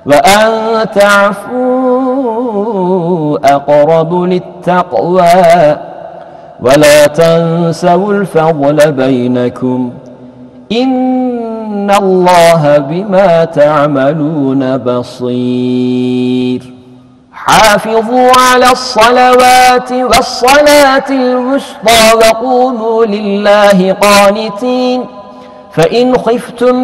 وأن تعفوا أقرب للتقوى ولا تنسوا الفضل بينكم إن الله بما تعملون بصير حافظوا على الصلوات والصلاة الوسطى وقوموا لله قانتين فإن خفتم